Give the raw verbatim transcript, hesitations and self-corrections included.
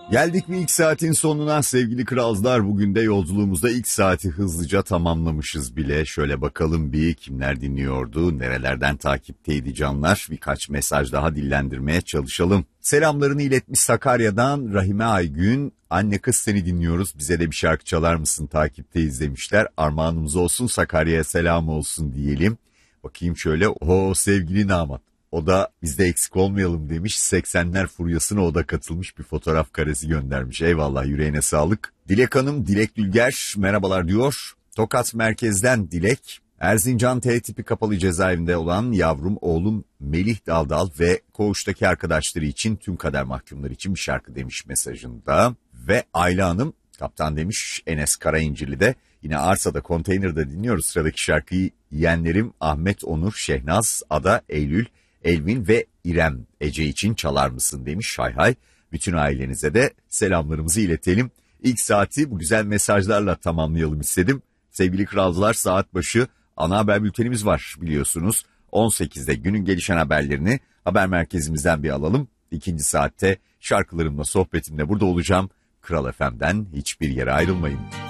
Geldik mi ilk saatin sonuna sevgili kralcılar? Bugün de yolculuğumuzda ilk saati hızlıca tamamlamışız bile. Şöyle bakalım bir kimler dinliyordu, nerelerden takipteydi canlar. Birkaç mesaj daha dillendirmeye çalışalım. Selamlarını iletmiş Sakarya'dan Rahime Aygün. Anne kız seni dinliyoruz, bize de bir şarkı çalar mısın, takipteyiz demişler. Armağanımız olsun, Sakarya'ya selam olsun diyelim. Bakayım şöyle, o sevgili damat. O da bizde eksik olmayalım demiş. seksenler furyasına o da katılmış, bir fotoğraf karesi göndermiş. Eyvallah, yüreğine sağlık. Dilek Hanım, Dilek Dülger merhabalar diyor. Tokat merkezden Dilek. Erzincan T tipi kapalı cezaevinde olan yavrum oğlum Melih Daldal ve koğuştaki arkadaşları için, tüm kader mahkumları için bir şarkı demiş mesajında. Ve Ayla Hanım, kaptan demiş Enes Karaincirli'de. Yine Arsa'da konteynerde dinliyoruz. Sıradaki şarkıyı yeğenlerim Ahmet, Onur, Şehnaz, Ada, Eylül, Elvin ve İrem Ece için çalar mısın demiş. Hay hay, bütün ailenize de selamlarımızı iletelim. İlk saati bu güzel mesajlarla tamamlayalım istedim. Sevgili kralcılar, saat başı ana haber bültenimiz var biliyorsunuz. on sekizde günün gelişen haberlerini haber merkezimizden bir alalım. İkinci saatte şarkılarımla, sohbetimle burada olacağım. Kral F M'den hiçbir yere ayrılmayın.